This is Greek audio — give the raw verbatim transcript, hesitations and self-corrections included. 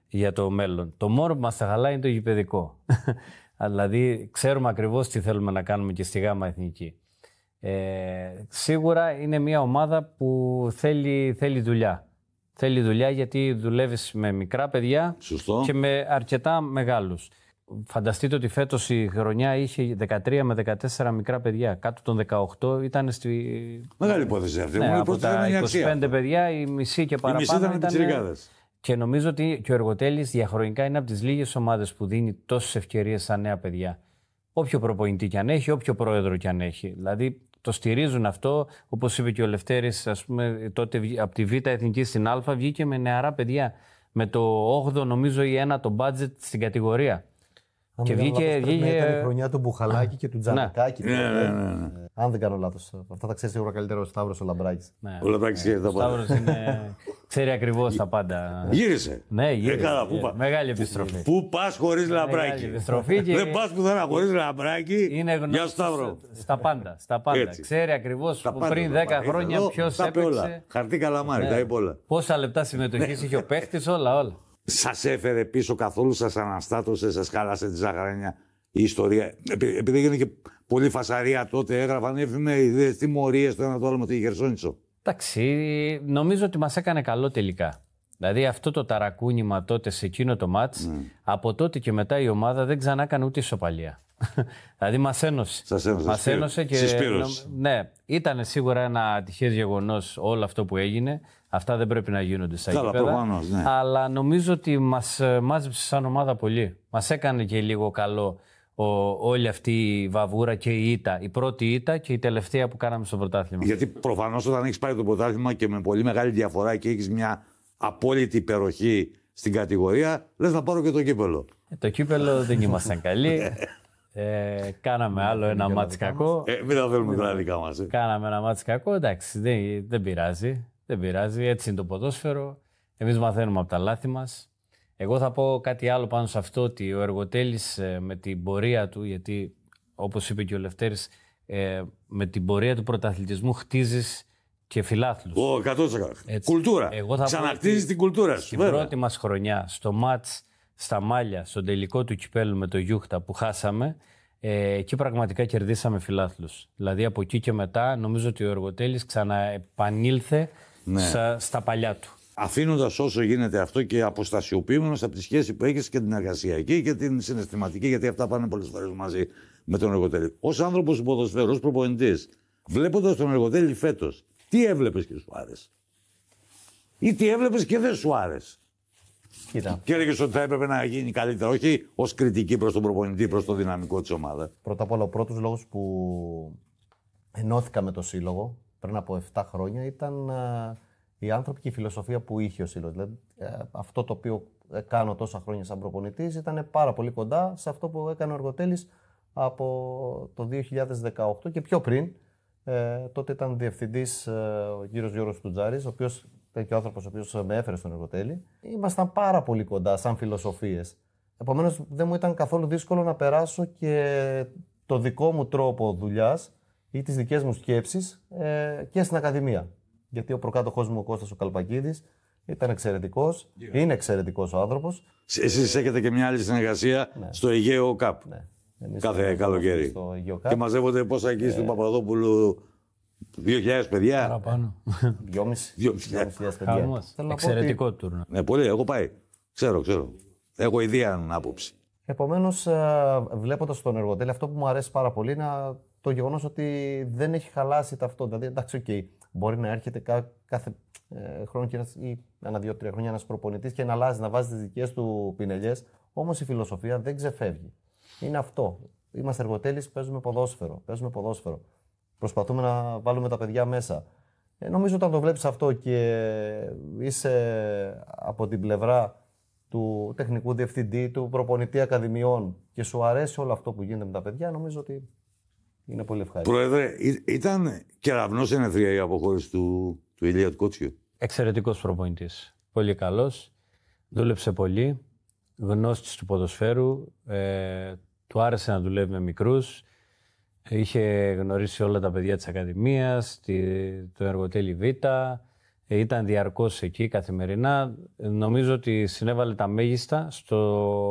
για το μέλλον. Το μόνο που μας τα χαλάει είναι το γηπεδικό. Δηλαδή, ξέρουμε ακριβώς τι θέλουμε να κάνουμε και στη Γάμα Εθνική. Ε, σίγουρα είναι μια ομάδα που θέλει, θέλει δουλειά. Θέλει δουλειά γιατί δουλεύεις με μικρά παιδιά. Σωστό. Και με αρκετά μεγάλους. Φανταστείτε ότι φέτος η χρονιά είχε δεκατρία με δεκατέσσερα μικρά παιδιά. Κάτω των δεκαοκτώ ήταν στη. Μεγάλη υπόθεση αυτή. Ναι, Μόνο από τα είκοσι πέντε αξία. παιδιά, η μισή και παραπάνω. Η μισή ήταν πιτσιρικάδες. Και νομίζω ότι και ο Εργοτέλης διαχρονικά είναι από τις λίγες ομάδες που δίνει τόσες ευκαιρίες στα νέα παιδιά. Όποιο προπονητή κι αν έχει, όποιο πρόεδρο κι αν έχει. Δηλαδή το στηρίζουν αυτό, όπως είπε και ο Λευτέρης, ας πούμε, τότε από τη Β' Εθνική στην Α βγήκε με νεαρά παιδιά. Με το όγδοο νομίζω ή ένα το budget στην κατηγορία. Αν και δεν βγήκε. λάθος, βγήκε... Ήταν η χρονιά του Μπουχαλάκη και του Τζανακάκη. Ναι, ναι, ναι, ναι. Αν δεν κάνω λάθος. Αυτά τα ξέρει σίγουρα καλύτερα ο Σταύρος ο Λαμπράκης. Ναι, ο Λαμπράκης ξέρει τα πάντα. Ο Σταύρος είναι... ξέρει ακριβώς τα πάντα. Γύρισε. Ναι, γύρισε. Ε, καλά, πού πα... Μεγάλη επιστροφή. Πού πας χωρίς Λαμπράκη. Και... δεν πας πουθενά χωρίς Λαμπράκη. Είναι γνώστος Σταύρο. Στα πάντα. Στα πάντα. Έτσι. Ξέρει ακριβώς Στα που πάντα, πριν τα δέκα πάντα. χρόνια Εδώ, ποιος τα είπε όλα. έπαιξε. Χαρτί καλαμάρι, Ναι. τα είπε όλα. Πόσα λεπτά συμμετοχής είχε ο παίχτης, όλα, όλα. Σας έφερε πίσω καθόλου, σας αναστάτωσε, σας χάλασε τη ζαχαρένια η ιστορία. Επει- Επειδή έγινε και πολύ φασαρία τότε, έγραφαν εφημερίδες, τιμωρίες, το ένα το άλλο με τη Χερσόνησο. Εντάξει, νομίζω ότι μας έκανε καλό τελικά. Δηλαδή αυτό το ταρακούνημα τότε σε εκείνο το μάτς, Mm. από τότε και μετά η ομάδα δεν ξανά έκανε ούτε ισοπαλία. Δηλαδή μας ένωσε. Σας ένωσε, Μας σπήρω. ένωσε και. Συσπήρωση. Ναι, ήταν σίγουρα ένα ατυχές γεγονός όλο αυτό που έγινε. Αυτά δεν πρέπει να γίνονται στα Καλά, γήπεδα. προφανώς, ναι. Αλλά νομίζω ότι μας ε, μάζεψε σαν ομάδα πολύ. Μας έκανε και λίγο καλό ο, όλη αυτή η βαβούρα και η ήττα. Η πρώτη ήττα και η τελευταία που κάναμε στο πρωτάθλημα. Γιατί προφανώς όταν έχεις πάρει το πρωτάθλημα και με πολύ μεγάλη διαφορά και έχεις μια απόλυτη υπεροχή στην κατηγορία, λες να πάρω και το κύπελο. Ε, το κύπελο δεν ήμασταν καλοί. Ε, κάναμε άλλο ένα μάτς κακό. Ε, μην τα θέλουμε τα δικά μας. Ε. Κάναμε ένα μάτς κακό. Εντάξει, δεν, δεν πειράζει. Δεν πειράζει. Έτσι είναι το ποδόσφαιρο. Εμείς μαθαίνουμε από τα λάθη μας. Εγώ θα πω κάτι άλλο πάνω σε αυτό, ότι ο Εργοτέλης ε, με την πορεία του, γιατί όπως είπε και ο Λευτέρης, ε, με την πορεία του πρωταθλητισμού χτίζεις και φιλάθλους. Ω, εκατό τοις εκατό. Έτσι. Κουλτούρα. Εγώ θα πω Ξανακτίζεις ότι την κουλτούρα σου. Στην βέβαια. πρώτη μας χρονιά, στο μάτς στα Μάλια, στον τελικό του κυπέλου με το Γιούχτα που χάσαμε, ε, εκεί πραγματικά κερδίσαμε φιλάθλους. Δηλαδή από εκεί και μετά νομίζω ότι ο Εργοτέλης ξαναεπανήλθε Ναι. στα, στα παλιά του. Αφήνοντας όσο γίνεται αυτό και αποστασιοποιούμενος από τη σχέση που έχεις και την εργασιακή και την συναισθηματική, γιατί αυτά πάνε πολλές φορές μαζί με τον Εργοτέλη. Ως άνθρωπος του ποδοσφαίρου, ως προπονητής, βλέποντας τον Εργοτέλη φέτος, τι έβλεπες και σου άρεσε? Ή τι έβλεπες και δεν σου άρεσε? Κοίτα, Και έλεγες ότι θα έπρεπε να γίνει καλύτερα, όχι ως κριτική προς τον προπονητή, προς το δυναμικό της ομάδας. πρώτα απ' όλα ο πρώτος λόγος που ενώθηκα με το σύλλογο πριν από επτά χρόνια ήταν α, οι άνθρωποι και η φιλοσοφία που είχε ο σύλλογος. Δηλαδή, ε, αυτό το οποίο ε, κάνω τόσα χρόνια σαν προπονητής ήταν πάρα πολύ κοντά σε αυτό που έκανε ο Εργοτέλης από το δύο χιλιάδες δεκαοκτώ και πιο πριν. Ε, τότε ήταν διευθυντής ε, ο κύριος Γιώργος Τουτζάρης, ο οποίος ήταν και ο άνθρωπος ο οποίος με έφερε στον Εργοτέλη. Ήμασταν πάρα πολύ κοντά σαν φιλοσοφίες. Επομένως, δεν μου ήταν καθόλου δύσκολο να περάσω και το δικό μου τρόπο δουλειάς ή τις δικές μου σκέψεις ε, και στην Ακαδημία. Γιατί ο προκάτοχός μου, ο Κώστας ο Καλπακίδης, ήταν εξαιρετικός, yeah. είναι εξαιρετικός ο άνθρωπος. Εσείς έχετε και μια άλλη συνεργασία Ναι. στο Αιγαίο Cup. Ναι. Εμείς Κάθε καλοκαίρι. στο Αιγαίο Cup. Και μαζεύονται πόσα εκεί στον Παπαδόπουλου, δύο χιλιάδες παιδιά. Παραπάνω. Δυόμισι. Δυόμισι. Δυόμισι παιδιά. Χαμός. Θέλω να πω Εξαιρετικό ότι- τουρνο. Ναι, πολύ, έχω πάει. Ξέρω, ξέρω. Έχω ιδέα άποψη. Επομένως, βλέποντας τον Εργοτέλη, αυτό που μου αρέσει πάρα πολύ είναι το γεγονός ότι δεν έχει χαλάσει ταυτότητα. Δηλαδή, εντάξει, okay, μπορεί να έρχεται κά, κάθε ε, χρόνο και ένας, ή ένα, δύο, τρία χρόνια ένας προπονητής και να αλλάζει, να βάζει τις δικές του πινελιές. Όμως η φιλοσοφία δεν ξεφεύγει. Είναι αυτό. Είμαστε Εργοτέλης, παίζουμε ποδόσφαιρο. Παίζουμε ποδόσφαιρο. Προσπαθούμε να βάλουμε τα παιδιά μέσα. Ε, νομίζω όταν το βλέπεις αυτό και είσαι από την πλευρά του τεχνικού διευθυντή, του προπονητή ακαδημιών και σου αρέσει όλο αυτό που γίνεται με τα παιδιά, νομίζω ότι είναι πολύ ευχάριστο. Πρόεδρε, ή- ήταν κεραυνός ενεθρία η αποχώρηση του, του Ηλία του Κότσιου. Εξαιρετικός προπονητής. Πολύ καλός. Δούλεψε πολύ. Γνώστης του ποδοσφαίρου. Ε, του άρεσε να δουλεύει με μικρούς. Είχε γνωρίσει όλα τα παιδιά της Ακαδημίας, τη, το Εργοτέλη Β. ε, ήταν διαρκώς εκεί καθημερινά. Νομίζω ότι συνέβαλε τα μέγιστα στο